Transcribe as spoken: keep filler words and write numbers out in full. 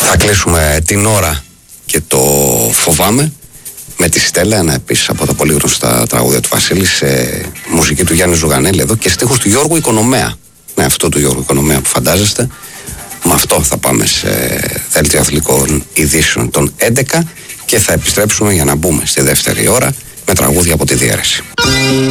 Θα κλείσουμε την ώρα και το φοβάμαι με τη Στέλλα, ένα επίσης από τα πολύ γνωστά τραγούδια του Βασίλη, σε μουσική του Γιάννη Ζουγανέλη εδώ και στίχους του Γιώργου Οικονομέα. Ναι, αυτό του Γιώργου Οικονομέα που φαντάζεστε. Με αυτό θα πάμε σε δέλτιο αθλητικών ειδήσεων των έντεκα και θα επιστρέψουμε για να μπούμε στη δεύτερη ώρα με τραγούδια από τη διαίρεση.